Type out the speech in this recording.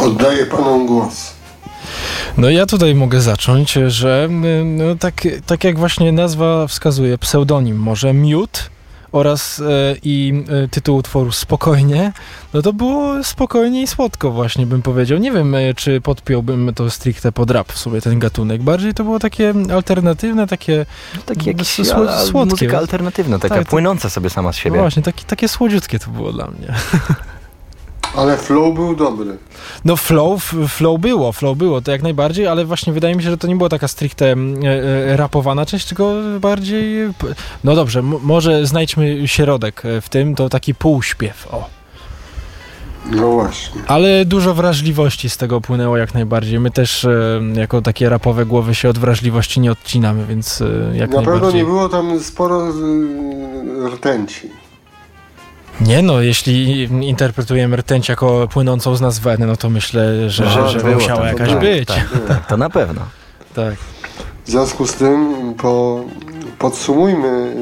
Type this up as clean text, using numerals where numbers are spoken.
Oddaję panom głos. No ja tutaj mogę zacząć, że no, tak jak właśnie nazwa wskazuje, pseudonim może Miód oraz tytuł utworu Spokojnie, no to było spokojnie i słodko właśnie bym powiedział. Nie wiem, czy podpiąłbym to stricte pod rap w sobie ten gatunek. Bardziej to było takie alternatywne, takie słodkie. Muzyka alternatywna, taka płynąca sobie sama z siebie. No właśnie, takie słodziutkie to było dla mnie. Ale flow był dobry. No flow było, to jak najbardziej, ale właśnie wydaje mi się, że to nie była taka stricte rapowana część, tylko bardziej, no dobrze, może znajdźmy środek w tym, to taki półśpiew, o. No właśnie. Ale dużo wrażliwości z tego płynęło jak najbardziej. My też jako takie rapowe głowy się od wrażliwości nie odcinamy, więc jak na najbardziej. pewno nie było tam sporo rtęci. Nie no, jeśli interpretujemy rtęć jako płynącą z nas wenę, no to myślę, że musiała jakaś być. Tak, to na pewno. Tak. W związku z tym podsumujmy